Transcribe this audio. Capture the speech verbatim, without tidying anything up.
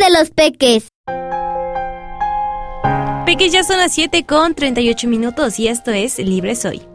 de los peques. Peques, ya son las siete con treinta y ocho minutos y esto es Libre Soy.